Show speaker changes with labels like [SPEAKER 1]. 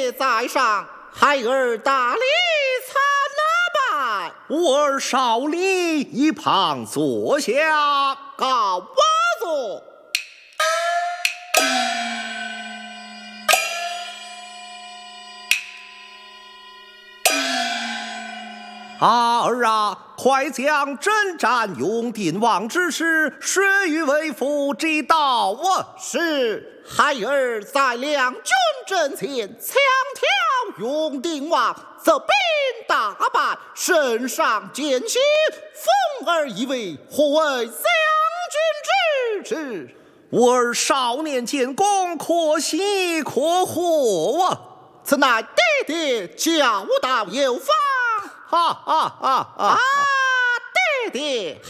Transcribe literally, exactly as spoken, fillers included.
[SPEAKER 1] 谢在上，孩儿大礼参了拜。
[SPEAKER 2] 吾儿少礼，一旁坐下，
[SPEAKER 1] 告我坐。
[SPEAKER 2] 儿啊，快将征战永定王之事说与为父知道啊！
[SPEAKER 1] 是，孩儿在两军阵前枪挑永定王，则兵大败，身上见血，奉儿以为何为将军之职？
[SPEAKER 2] 吾儿少年建功，可喜可贺啊！
[SPEAKER 1] 此乃爹爹教导有方。
[SPEAKER 2] 哈哈哈哈！
[SPEAKER 1] 啊，爹爹。